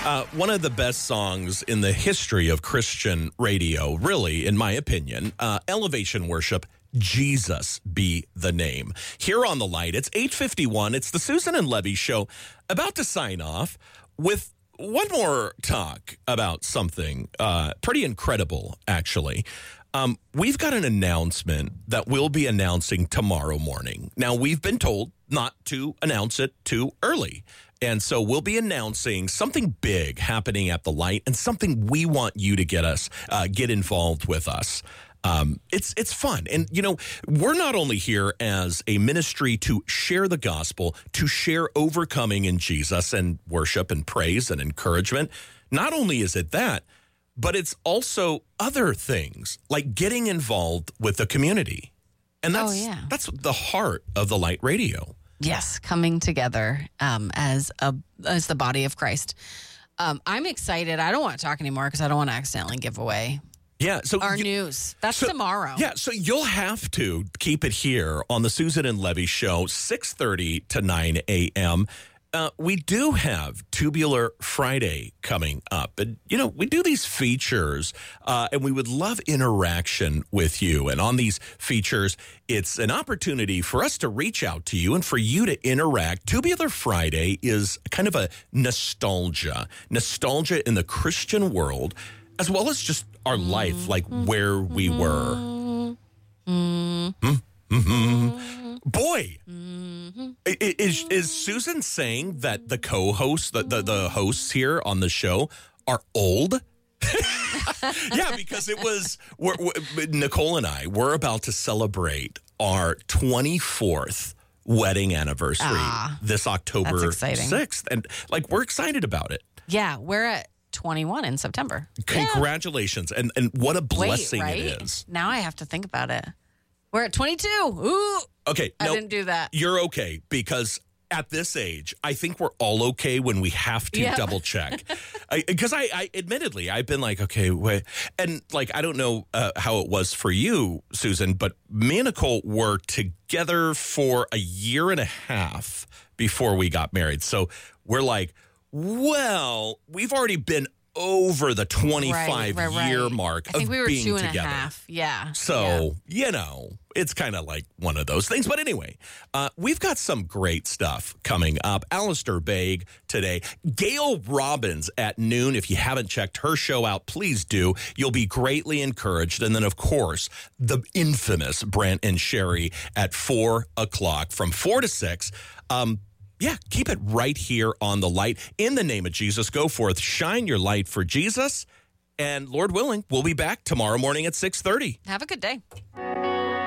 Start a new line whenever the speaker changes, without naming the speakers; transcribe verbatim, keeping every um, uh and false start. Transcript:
Uh, one of the best songs in the history of Christian radio, really, in my opinion, uh, Elevation Worship, Jesus Be the Name. Here on The Light, it's eight fifty-one. It's the Susan and Levy Show, about to sign off with one more talk about something uh, pretty incredible, actually. Um, we've got an announcement that we'll be announcing tomorrow morning. Now, we've been told not to announce it too early. And so we'll be announcing something big happening at The Light and something we want you to get us, uh, get involved with us. Um, it's it's fun. And, you know, we're not only here as a ministry to share the gospel, to share overcoming in Jesus and worship and praise and encouragement. Not only is it that, but it's also other things like getting involved with the community. And that's,
oh, yeah.
that's the heart of The Light Radio.
Yes, coming together um, as a as the body of Christ. Um, I'm excited. I don't want to talk anymore because I don't want to accidentally give away
Yeah, so
our
you,
news. That's
so,
tomorrow.
Yeah, so you'll have to keep it here on the Susan and Levy Show, six thirty to nine a.m. Uh, we do have Tubular Friday coming up. And, you know, we do these features, uh, and we would love interaction with you. And on these features, it's an opportunity for us to reach out to you and for you to interact. Tubular Friday is kind of a nostalgia, nostalgia in the Christian world, as well as just our life, like where we were. Mm-hmm. Mm-hmm. Boy, mm-hmm. is, is Susan saying that the co-hosts, the, the, the hosts here on the show are old? Yeah, because it was, we're, we're, Nicole and I, we're about to celebrate our twenty-fourth wedding anniversary
ah,
this October sixth. And like, we're excited about it.
Yeah, we're at twenty-one in September.
Congratulations. Yeah. And, and what a blessing
Wait, right?
it is.
Now I have to think about it. We're at twenty-two. Ooh.
Okay.
I
no,
didn't do that.
You're okay because at this age, I think we're all okay when we have to
yep. double
check. Because I, I, I, admittedly, I've been like, okay, wait. And like, I don't know uh, how it was for you, Susan, but me and Nicole were together for a year and a half before we got married. So we're like, well, we've already been over the twenty-five
right, right,
year
right.
mark
I think
of
we were
being
two and
together.
a half. Yeah.
So, yeah. you know, it's kind of like one of those things. But anyway, uh, we've got some great stuff coming up. Alistair Begg today. Gail Robbins at noon. If you haven't checked her show out, please do. You'll be greatly encouraged. And then, of course, the infamous Brent and Sherry at four o'clock from four to six. Um, Yeah, keep it right here on The Light. In the name of Jesus, go forth, shine your light for Jesus. And Lord willing, we'll be back tomorrow morning at six thirty.
Have a good day.